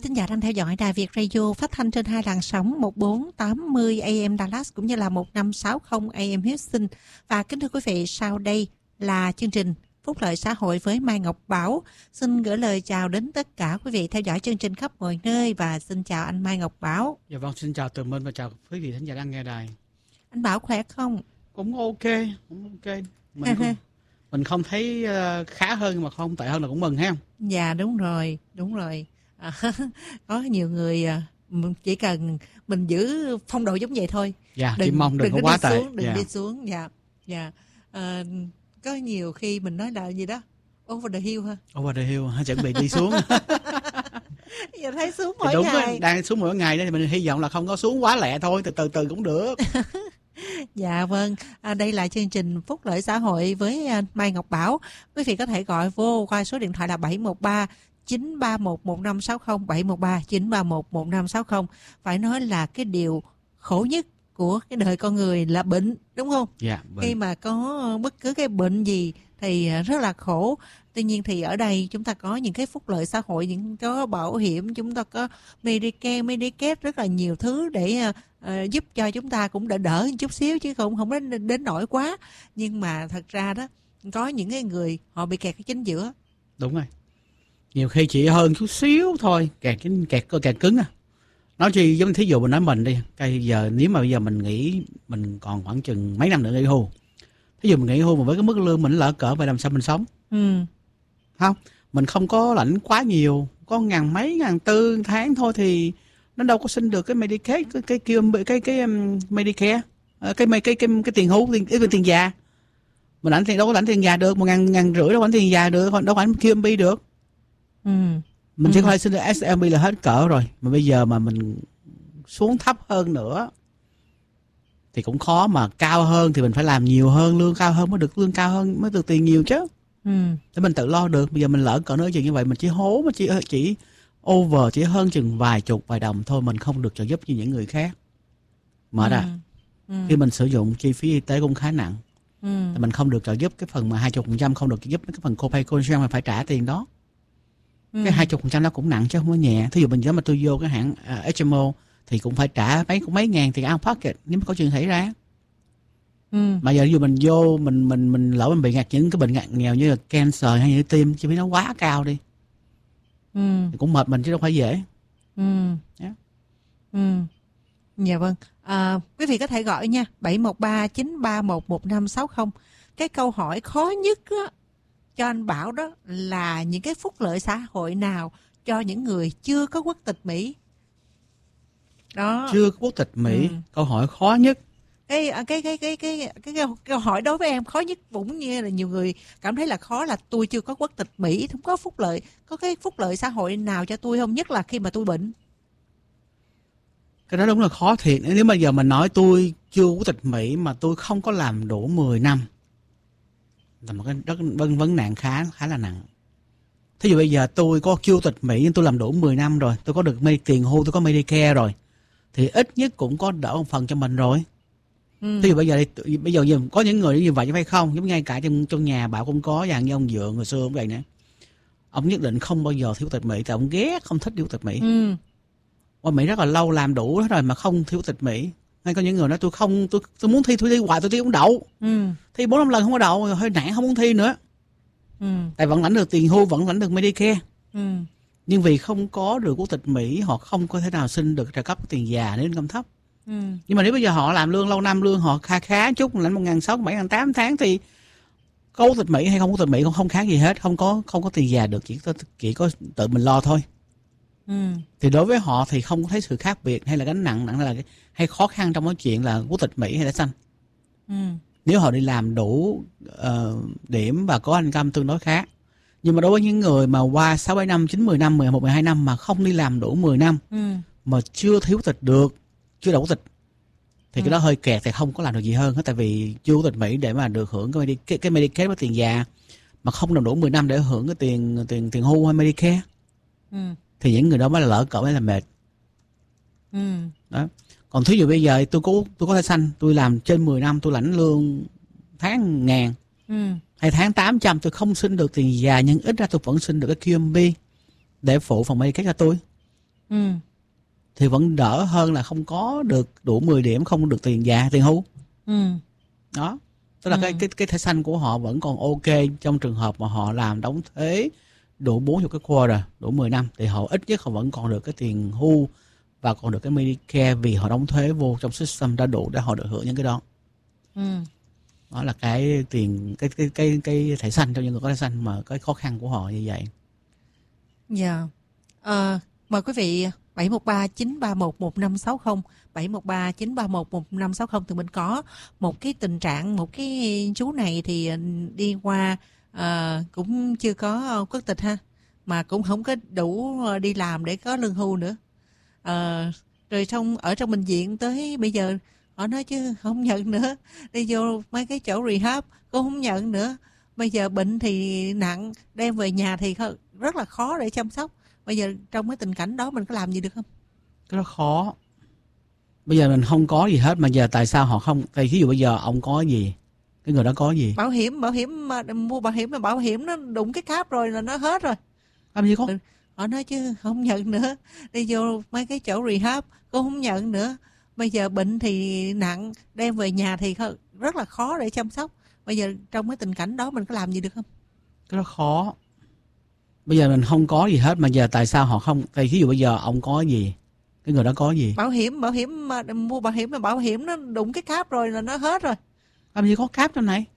thính giả đang theo dõi Đài Việt Radio phát thanh trên hai làn sóng 1480 AM Dallas cũng như là 1560 AM Houston. Và kính thưa quý vị, sau đây là chương trình Phúc lợi xã hội với Mai Ngọc Bảo. Xin gửi lời chào đến tất cả quý vị theo dõi chương trình khắp mọi nơi và xin chào anh Mai Ngọc Bảo. Dạ vâng, xin chào Tường Minh và chào quý vị thính giả đang nghe đài. Anh Bảo khỏe không? Cũng ok. Mình không thấy khá hơn mà không tệ hơn là cũng mừng ha. Dạ đúng rồi. Có nhiều người chỉ cần mình giữ phong độ giống vậy thôi. Dạ, chỉ mong đừng có quá tệ. Đừng đi xuống. Dạ. Có nhiều khi mình nói là gì đó over the hill ha. Over the hill, chuẩn bị đi xuống. Giờ thấy xuống mỗi đúng ngày. Đúng, đang xuống mỗi ngày đó thì mình hy vọng là không có xuống quá lẹ thôi, từ từ cũng được. Dạ vâng, đây là chương trình Phúc lợi xã hội với Mai Ngọc Bảo. Quý vị có thể gọi vô qua số điện thoại là 713 931 1560, 713 931 1560. Phải nói là cái điều khổ nhất của cái đời con người là bệnh, đúng không? Dạ, bệnh. Khi mà có bất cứ cái bệnh gì thì rất là khổ. Tuy nhiên thì ở đây chúng ta có những cái phúc lợi xã hội, những có bảo hiểm, chúng ta có Medicare, Medicaid, rất là nhiều thứ để giúp cho chúng ta cũng đỡ một chút xíu chứ không đến nỗi quá. Nhưng mà thật ra đó, có những cái người họ bị kẹt ở chính giữa. Đúng rồi. Nhiều khi chỉ hơn chút xíu thôi, kẹt cứng à. Nói chi giống thí dụ mình nói mình đi, nếu mà bây giờ mình nghĩ mình còn khoảng chừng mấy năm nữa nghỉ hưu. Thí dụ mình nghỉ hưu mà với cái mức lương mình lỡ cỡ vậy làm sao mình sống? Không, mình không có lãnh quá nhiều, có mấy ngàn tư tháng thôi thì nó đâu có xin được cái Medicaid, cái Medicare, cái tiền hưu, tiền già. Mình lãnh tiền đâu có lãnh tiền già được, 1.500 đâu lãnh tiền già được, đâu lãnh QMB được. Mình chỉ có thể xin được SLB là hết cỡ rồi, mà bây giờ mà mình xuống thấp hơn nữa thì cũng khó, mà cao hơn thì mình phải làm nhiều hơn, lương cao hơn mới được, lương cao hơn mới được tiền nhiều chứ. Để mình tự lo được. Bây giờ mình lỡ cỡ nữa chừng như vậy, mình chỉ hố, mà chỉ over, chỉ hơn chừng vài đồng thôi, mình không được trợ giúp như những người khác. Mở ra khi mình sử dụng chi phí y tế cũng khá nặng, mình không được trợ giúp cái phần mà 20%, không được trợ giúp cái phần copay consumer mà phải trả tiền đó. Cái 20% nó cũng nặng chứ không có nhẹ. Thí dụ mình mà tôi vô cái hãng HMO thì cũng phải trả mấy ngàn tiền out pocket nếu mà có chuyện xảy ra. Mà giờ ví dụ mình vô mình lỡ mình bị những cái bệnh ngặt nghèo như là cancer hay như tim, chi phí nó quá cao đi, thì cũng mệt mình chứ đâu phải dễ. Dạ vâng. Quý vị có thể gọi nha, 713 931 1560. Cái câu hỏi khó nhất á, cho anh Bảo đó là những cái phúc lợi xã hội nào cho những người chưa có quốc tịch Mỹ. Đó. Chưa có quốc tịch Mỹ, câu hỏi khó nhất. Cái câu hỏi đối với em khó nhất cũng như là nhiều người cảm thấy là khó, là tôi chưa có quốc tịch Mỹ, không có phúc lợi, có cái phúc lợi xã hội nào cho tôi không, nhất là khi mà tôi bệnh. Cái đó đúng là khó thiệt. Nếu mà giờ mình nói tôi chưa quốc tịch Mỹ mà tôi không có làm đủ 10 năm là một cái vấn nạn khá là nặng. Thí dụ bây giờ tôi có chưa quốc tịch Mỹ nhưng tôi làm đủ 10 năm rồi, tôi có được tiền hưu, tôi có Medicare rồi, thì ít nhất cũng có đỡ một phần cho mình rồi. Thí dụ bây giờ có những người như vậy chứ phải không? Giống ngay cả trong nhà Bảo cũng có dạng như ông Dượng hồi xưa cũng vậy nè. Ông nhất định không bao giờ thiếu quốc tịch Mỹ, tại ông ghét, không thích thiếu quốc tịch Mỹ. Qua Mỹ rất là lâu, làm đủ hết rồi mà không thiếu quốc tịch Mỹ. Hay có những người nói tôi muốn thi, tôi thi hoài tôi thi không đậu. Thi 4-5 lần không có đậu, hơi nản không muốn thi nữa. Tại vẫn lãnh được tiền hưu, vẫn lãnh được Medicare. Nhưng vì không có được quốc tịch Mỹ, họ không có thể nào xin được trợ cấp tiền già nếu income thấp. Nhưng mà nếu bây giờ họ làm lương lâu năm, lương họ khá chút, lãnh 1.600, 7.800 tháng thì có quốc tịch Mỹ hay không quốc tịch Mỹ cũng không khác gì hết, không có tiền già được, chỉ có tự mình lo thôi. Thì đối với họ thì không có thấy sự khác biệt hay là gánh nặng hay khó khăn trong cái chuyện là quốc tịch Mỹ hay đã xanh. Nếu họ đi làm đủ điểm và có income tương đối khá. Nhưng mà đối với những người mà qua 6-7 năm, 9-10 năm, 11-12 năm mà không đi làm đủ 10 năm mà chưa thiếu quốc tịch được, chưa đủ quốc tịch, thì cái đó hơi kẹt, thì không có làm được gì hơn hết. Tại vì chưa quốc tịch Mỹ để mà được hưởng cái Medicaid với tiền già, mà không làm đủ 10 năm để hưởng cái tiền hưu hay Medicare, thì những người đó mới là lỡ cỡ, mới là mệt. Đó. Còn thí dụ bây giờ tôi có thẻ xanh, tôi làm trên 10 năm, tôi lãnh lương tháng 1.000 hay tháng 800, tôi không xin được tiền già, nhưng ít ra tôi vẫn xin được cái QMB để phụ phần Medicare cho tôi. Ừ. thì vẫn đỡ hơn là không có được đủ 10 điểm, không được tiền hưu. Ừ. Đó, tức là cái thẻ xanh của họ vẫn còn ok trong trường hợp mà họ làm đóng thuế đủ 40 cái quarter, đủ 10 năm thì họ ít nhất họ vẫn còn được cái tiền hưu và còn được cái Medicare vì họ đóng thuế vô trong system đã đủ để họ được hưởng những cái đó. Ừ. Đó là cái tiền cái thẻ xanh cho những người có thẻ xanh, mà cái khó khăn của họ như vậy. Dạ. Mời quý vị 713-931-1560, 713-931-1560. Thì mình có một cái tình trạng, một cái chú này thì đi qua cũng chưa có quốc tịch ha, mà cũng không có đủ đi làm để có lương hưu nữa. Rồi ở trong bệnh viện tới bây giờ họ nói chứ không nhận nữa, đi vô mấy cái chỗ rehab cũng không nhận nữa. Bây giờ bệnh thì nặng, đem về nhà thì rất là khó để chăm sóc. Bây giờ trong cái tình cảnh đó mình có làm gì được không? Cái đó khó. Bây giờ mình không có gì hết mà giờ tại sao họ không? Thì ví dụ bây giờ ông có gì, cái người đó có gì? Bảo hiểm mà mua bảo hiểm, mà bảo hiểm nó đụng cái cáp rồi là nó hết rồi. Làm gì có? Họ nói chứ không nhận nữa, đi vô mấy cái chỗ rehab cũng không nhận nữa. Bây giờ bệnh thì nặng, đem về nhà thì rất là khó để chăm sóc. Bây giờ trong cái tình cảnh đó mình có làm gì được không? Cái đó khó. Bây giờ mình không có gì hết mà giờ tại sao họ không? Thì ví dụ bây giờ ông có gì, cái người đó có gì? Bảo hiểm mà mua bảo hiểm, mà bảo hiểm nó đụng cái cáp rồi là nó hết rồi. Làm gì có cáp trong này?